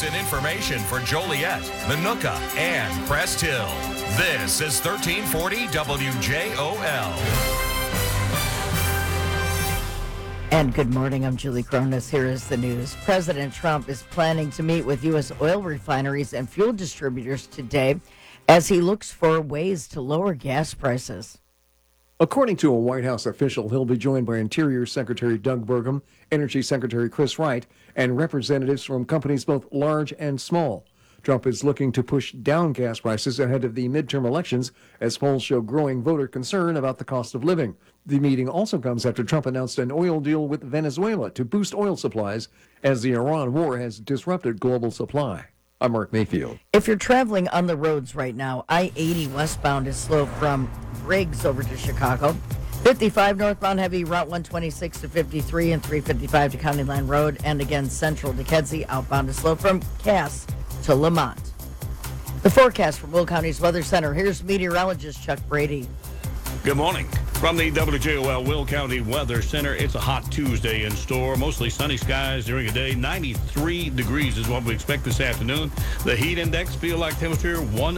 and information for Joliet, Minooka, and Crest Hill. This is 1340 WJOL. And good morning, I'm Julie Cronus. Here is the news. President Trump is planning to meet with U.S. oil refineries and fuel distributors today as he looks for ways to lower gas prices. According to a White House official, he'll be joined by Interior Secretary Doug Burgum, Energy Secretary Chris Wright, and representatives from companies both large and small. Trump is looking to push down gas prices ahead of the midterm elections as polls show growing voter concern about the cost of living. The meeting also comes after Trump announced an oil deal with Venezuela to boost oil supplies as the Iran war has disrupted global supply. I'm Mark Mayfield. If you're traveling on the roads right now, I-80 westbound is slow from Briggs over to Chicago. 55 northbound heavy, Route 126 to 53 and 355 to County Line Road. And again, central to Kedzie, outbound is slow from Cass to Lamont. The forecast from Will County's Weather Center. Here's meteorologist Chuck Brady. Good morning. From the WJOL Will County Weather Center, it's a hot Tuesday in store. Mostly sunny skies during the day. 93 degrees is what we expect this afternoon. The heat index, feel like temperature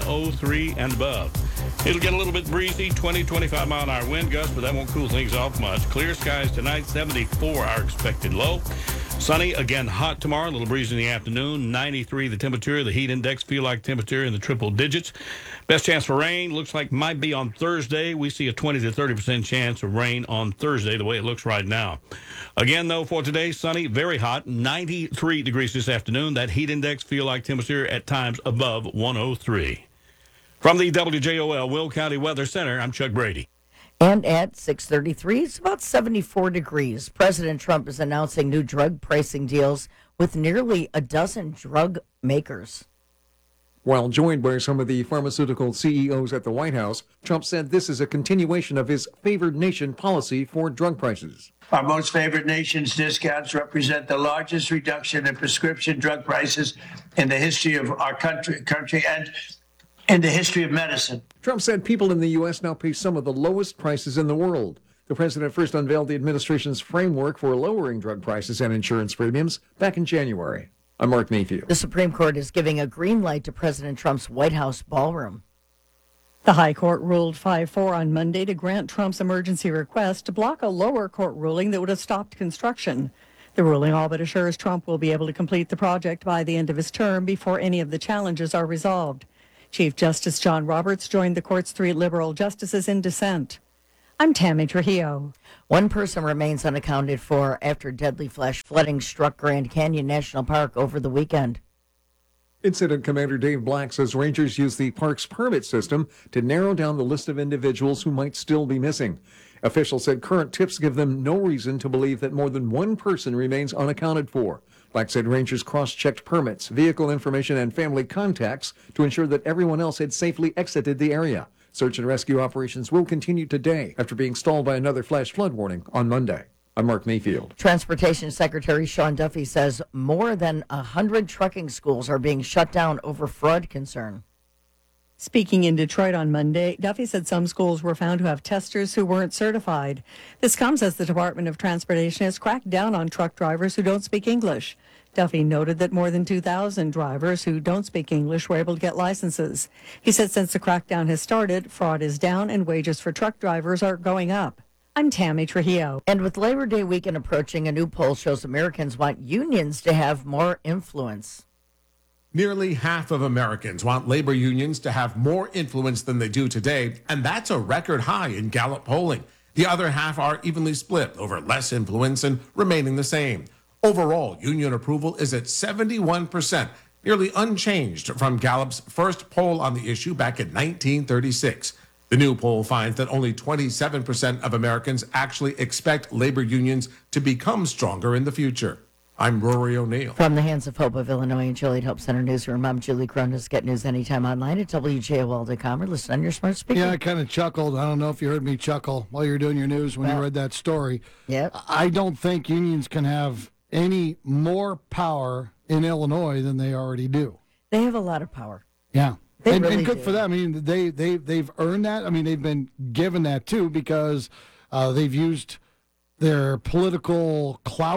103 and above. It'll get a little bit breezy, 20-25 mile an hour wind gusts, but that won't cool things off much. Clear skies tonight, 74 our expected low. Sunny, again hot tomorrow, a little breeze in the afternoon, 93 the temperature, the heat index, feel like temperature in the triple digits. Best chance for rain, looks like might be on Thursday. We see a 20 to 30% chance of rain on Thursday, the way it looks right now. Again, though, for today, sunny, very hot, 93 degrees this afternoon. That heat index, feel like temperature at times above 103. From the WJOL Will County Weather Center, I'm Chuck Brady. And at 6:33, it's about 74 degrees. President Trump is announcing new drug pricing deals with nearly a dozen drug makers. While joined by some of the pharmaceutical CEOs at the White House, Trump said this is a continuation of his favored nation policy for drug prices. Our most favored nation's discounts represent the largest reduction in prescription drug prices in the history of our country and in the history of medicine. Trump said people in the U.S. now pay some of the lowest prices in the world. The president first unveiled the administration's framework for lowering drug prices and insurance premiums back in January. I'm Mark Mayfield. The Supreme Court is giving a green light to President Trump's White House ballroom. The High Court ruled 5-4 on Monday to grant Trump's emergency request to block a lower court ruling that would have stopped construction. The ruling all but assures Trump will be able to complete the project by the end of his term before any of the challenges are resolved. Chief Justice John Roberts joined the court's 3 liberal justices in dissent. I'm Tammy Trujillo. One person remains unaccounted for after deadly flash flooding struck Grand Canyon National Park over the weekend. Incident Commander Dave Black says rangers use the park's permit system to narrow down the list of individuals who might still be missing. Officials said current tips give them no reason to believe that more than one person remains unaccounted for. Black said rangers cross-checked permits, vehicle information, and family contacts to ensure that everyone else had safely exited the area. Search and rescue operations will continue today after being stalled by another flash flood warning on Monday. I'm Mark Mayfield. Transportation Secretary Sean Duffy says more than 100 trucking schools are being shut down over fraud concern. Speaking in Detroit on Monday, Duffy said some schools were found to have testers who weren't certified. This comes as the Department of Transportation has cracked down on truck drivers who don't speak English. Duffy noted that more than 2,000 drivers who don't speak English were able to get licenses. He said since the crackdown has started, fraud is down and wages for truck drivers are going up. I'm Tammy Trujillo. And with Labor Day weekend approaching, a new poll shows Americans want unions to have more influence. Nearly half of Americans want labor unions to have more influence than they do today, and that's a record high in Gallup polling. The other half are evenly split over less influence and remaining the same. Overall, union approval is at 71%, nearly unchanged from Gallup's first poll on the issue back in 1936. The new poll finds that only 27% of Americans actually expect labor unions to become stronger in the future. I'm Rory O'Neill. From the Hands of Hope of Illinois and Joliet Hope Center Newsroom, I'm Julie Cronus. Get news anytime online at WJOL.com or listen on your smart speaker. Yeah, I kind of chuckled. I don't know if you heard me chuckle while you were doing your news when you read that story. Yep. I don't think unions can have any more power in Illinois than they already do. They have a lot of power. Yeah. They and really good do. for them. I mean, they've earned that. I mean, they've been given that too because they've used their political clout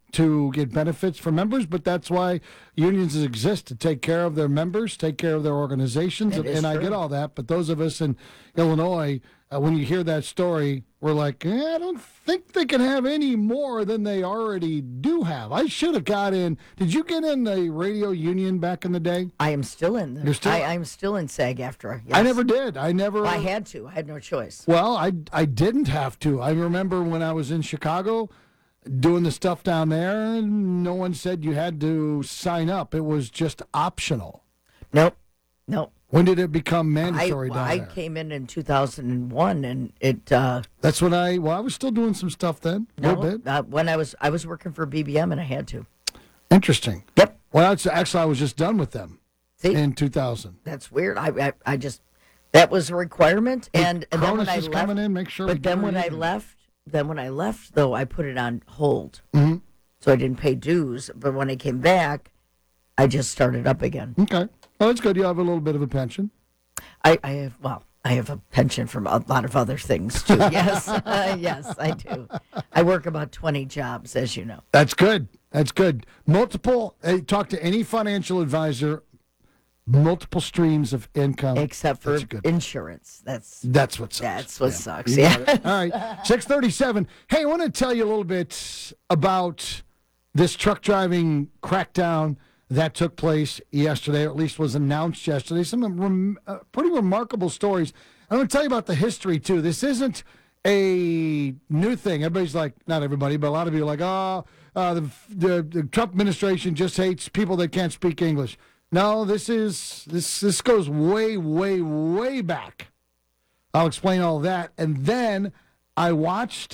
to get benefits for members, but that's why unions exist, to take care of their members, take care of their organizations, and I get all that. But those of us in Illinois, when you hear that story, we're like, I don't think they can have any more than they already do have. I should have got in. Did you get in the radio union back in the day? I am still in. You're still? I'm still in SAG-AFTRA. Yes. I never did. I had to. I had no choice. Well, I didn't have to. I remember when I was in Chicago doing the stuff down there, no one said you had to sign up. It was just optional. Nope. When did it become mandatory down there? I came in 2001, and it. That's when I was still doing some stuff then, a little bit. When I was working for BBM, and I had to. Interesting. Yep. Well, actually, I was just done with them in 2000. That's weird. I just, that was a requirement, and then when I left, coming in, make sure. But then when I left, though, I put it on hold, mm-hmm. so I didn't pay dues. But when I came back, I just started up again. Okay. Well, that's good. You have a little bit of a pension. I have a pension from a lot of other things too. Yes, yes, I do. I work about 20 jobs, as you know. That's good. That's good. Talk to any financial advisor. Multiple streams of income, except for insurance. That's what sucks. That's what sucks. Yeah. All right. 6:37. Hey, I want to tell you a little bit about this truck driving crackdown that took place yesterday, or at least was announced yesterday. Some pretty remarkable stories. I'm going to tell you about the history, too. This isn't a new thing. Everybody's like, not everybody, but a lot of you are like, the Trump administration just hates people that can't speak English. No, this goes way, way, way back. I'll explain all that. And then I watched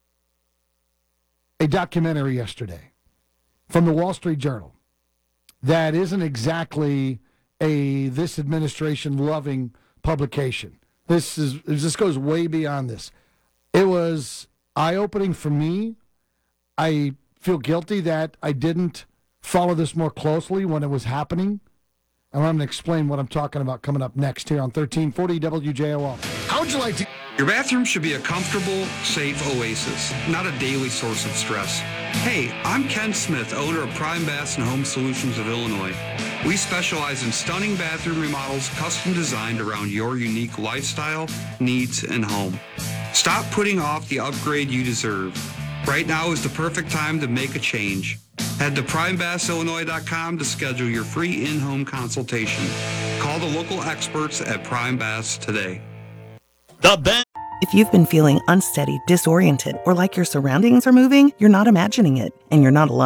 a documentary yesterday from the Wall Street Journal that isn't exactly this administration loving publication. This goes way beyond this. It was eye-opening for me. I feel guilty that I didn't follow this more closely when it was happening. And I'm going to explain what I'm talking about coming up next here on 1340 WJOL. How would you like to... Your bathroom should be a comfortable, safe oasis, not a daily source of stress. Hey, I'm Ken Smith, owner of Prime Baths and Home Solutions of Illinois. We specialize in stunning bathroom remodels custom designed around your unique lifestyle, needs, and home. Stop putting off the upgrade you deserve. Right now is the perfect time to make a change. Head to PrimeBassIllinois.com to schedule your free in-home consultation. Call the local experts at Prime Bass today. If you've been feeling unsteady, disoriented, or like your surroundings are moving, you're not imagining it, and you're not alone.